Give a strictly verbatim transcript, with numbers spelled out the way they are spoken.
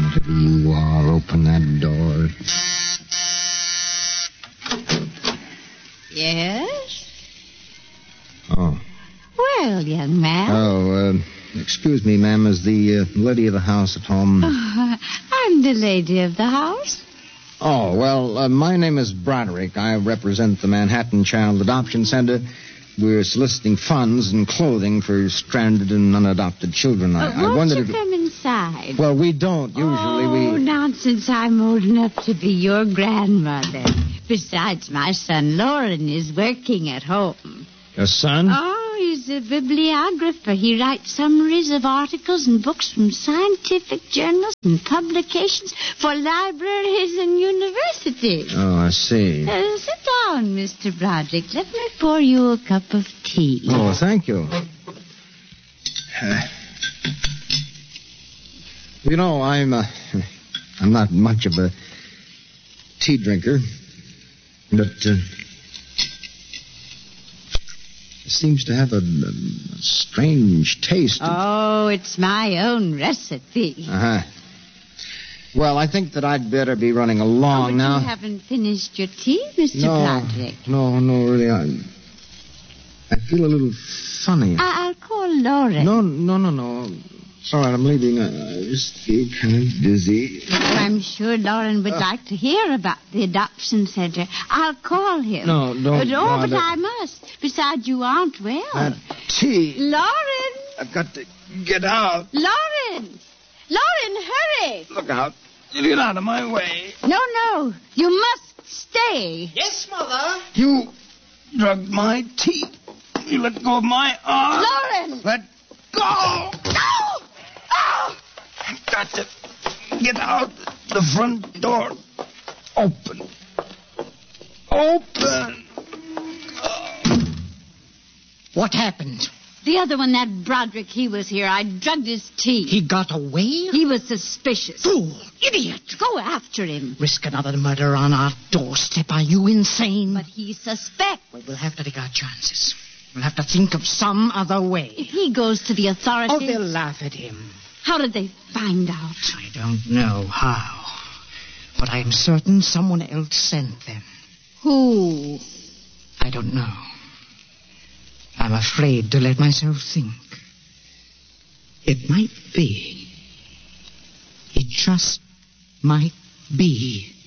Whatever you are, open that door. Yes? Oh. Well, young man. Oh, uh, excuse me, ma'am. Is the uh, lady of the house at home? Oh, I'm the lady of the house. Oh, well, uh, my name is Broderick. I represent the Manhattan Child Adoption Center. We're soliciting funds and clothing for stranded and unadopted children. I, Uh, I won't wondered you if... come inside? Well, we don't. Usually oh, we... nonsense. I'm old enough to be your grandmother. Besides, my son Lauren is working at home. Your son? Oh, he's a bibliographer. He writes summaries of articles and books from scientific journals and publications for libraries and universities. Oh, I see. Uh, sit down, Mister Broderick. Let me pour you a cup of tea. Oh, thank you. Uh, you know, I'm uh, I'm not much of a tea drinker, but uh, it seems to have a, a strange taste. Oh, it's my own recipe. Uh-huh. Well, I think that I'd better be running along oh, but now. You haven't finished your tea, Mister No, Broderick. no, no, really, I, I feel a little funny. I- I'll call Lauren. No, no, no, no. It's all right, I'm leaving. I just feel kind of dizzy. I'm sure Lauren would Uh, like to hear about the adoption center. I'll call him. No, don't But, oh, but bother. I must. Besides, you aren't well. That tea. Lauren! I've got to get out. Lauren! Lauren, hurry! Look out. Get out of my way. No, no. You must stay. Yes, Mother. You drugged my tea. You let go of my arm. Lauren! Let go. No! Oh! I've got to get out the front door. Open. Open. What happened? The other one, that Broderick, he was here. I drugged his tea. He got away? He was suspicious. Fool! Idiot! Go after him. Risk another murder on our doorstep. Are you insane? But he suspects. Well, we'll have to take our chances. We'll have to think of some other way. If he goes to the authorities... Oh, they'll laugh at him. How did they find out? I don't know how. But I'm certain someone else sent them. Who? I don't know. I'm afraid to let myself think. It might be. It just might be